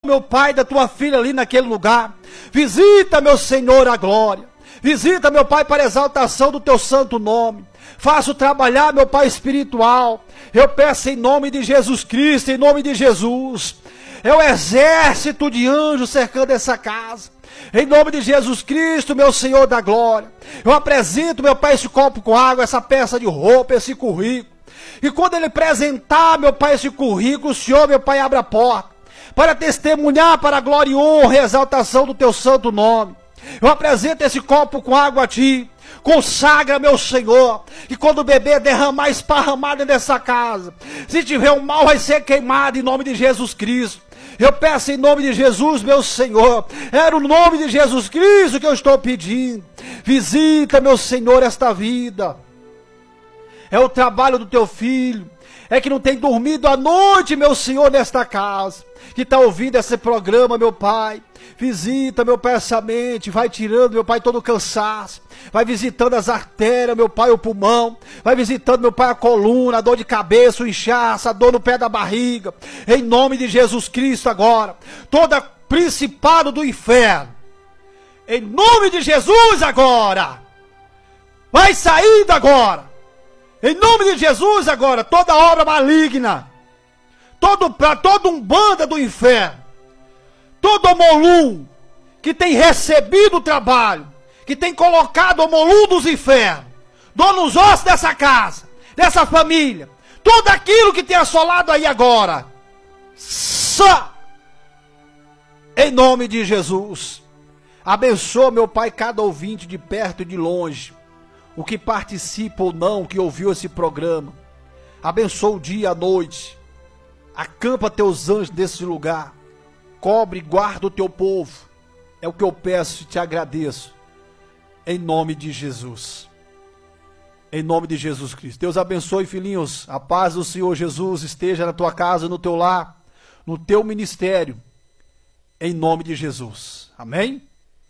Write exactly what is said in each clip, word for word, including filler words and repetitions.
meu Pai, da tua filha ali naquele lugar. Visita, meu Senhor, a glória. Visita, meu Pai, para a exaltação do teu santo nome. Faço trabalhar, meu Pai espiritual. Eu peço em nome de Jesus Cristo, em nome de Jesus. É o exército de anjos cercando essa casa. Em nome de Jesus Cristo, meu Senhor da glória. Eu apresento, meu Pai, esse copo com água, essa peça de roupa, esse currículo. E quando ele apresentar, meu Pai, esse currículo, o Senhor, meu Pai, abre a porta para testemunhar para a glória e honra e exaltação do teu santo nome. Eu apresento esse copo com água a ti. Consagra, meu Senhor, que quando o bebê derramar, esparramar dentro dessa casa, se tiver um mal, vai ser queimado em nome de Jesus Cristo. Eu peço em nome de Jesus, meu Senhor, era o nome de Jesus Cristo que eu estou pedindo. Visita, meu Senhor, esta vida. É o trabalho do teu filho, é que não tem dormido à noite, meu Senhor, nesta casa, que está ouvindo esse programa, meu Pai. Visita, meu Pai, essa mente, vai tirando, meu Pai, todo o cansaço, vai visitando as artérias, meu Pai, o pulmão, vai visitando, meu Pai, a coluna, a dor de cabeça, o inchaço, a dor no pé da barriga, em nome de Jesus Cristo agora, toda principado do inferno, em nome de Jesus agora, vai saindo agora, em nome de Jesus agora, toda obra maligna, todo, pra todo um banda do inferno, todo homolum que tem recebido o trabalho, que tem colocado homolum dos infernos, dor nos ossos dessa casa, dessa família, tudo aquilo que tem assolado aí agora, só em nome de Jesus. Abençoa, meu Pai, cada ouvinte de perto e de longe, o que participa ou não, que ouviu esse programa. Abençoa o dia e a noite, acampa teus anjos nesse lugar, cobre e guarda o teu povo. É o que eu peço e te agradeço. Em nome de Jesus. Em nome de Jesus Cristo. Deus abençoe, filhinhos. A paz do Senhor Jesus esteja na tua casa, no teu lar, no teu ministério. Em nome de Jesus. Amém?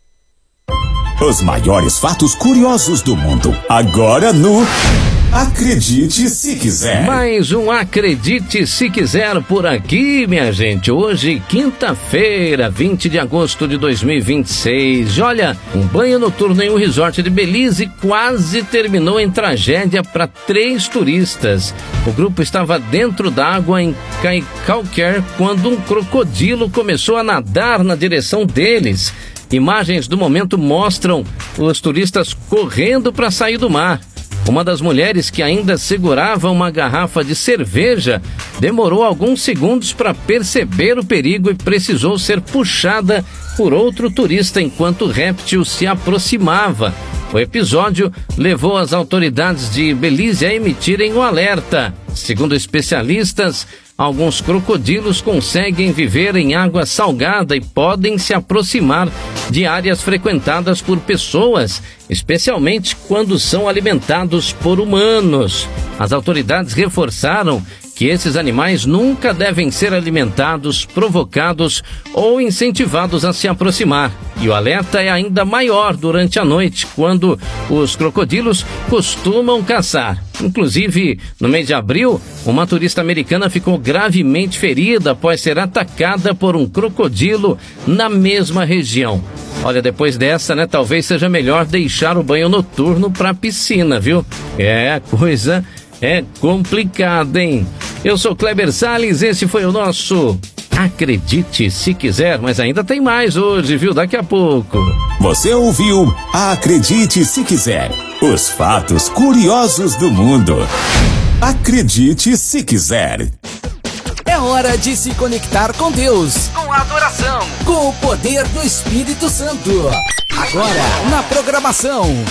Os maiores fatos curiosos do mundo. Agora no Acredite Se Quiser. Mais um Acredite Se Quiser por aqui, minha gente. Hoje, quinta-feira, vinte de agosto de dois mil e vinte e seis. Olha, um banho noturno em um resort de Belize quase terminou em tragédia para três turistas. O grupo estava dentro d'água em Caicalquer quando um crocodilo começou a nadar na direção deles. Imagens do momento mostram os turistas correndo para sair do mar. Uma das mulheres, que ainda segurava uma garrafa de cerveja, demorou alguns segundos para perceber o perigo e precisou ser puxada por outro turista enquanto o réptil se aproximava. O episódio levou as autoridades de Belize a emitirem um alerta. Segundo especialistas, alguns crocodilos conseguem viver em água salgada e podem se aproximar de áreas frequentadas por pessoas, especialmente quando são alimentados por humanos. As autoridades reforçaram que esses animais nunca devem ser alimentados, provocados ou incentivados a se aproximar. E o alerta é ainda maior durante a noite, quando os crocodilos costumam caçar. Inclusive, no mês de abril, uma turista americana ficou gravemente ferida após ser atacada por um crocodilo na mesma região. Olha, depois dessa, né, talvez seja melhor deixar o banho noturno para a piscina, viu? É, a coisa é complicada, hein? Eu sou Kleber Salles, esse foi o nosso Acredite Se Quiser, mas ainda tem mais hoje, viu? Daqui a pouco. Você ouviu Acredite Se Quiser, os fatos curiosos do mundo. Acredite Se Quiser. É hora de se conectar com Deus, com a adoração, com o poder do Espírito Santo. Agora, na programação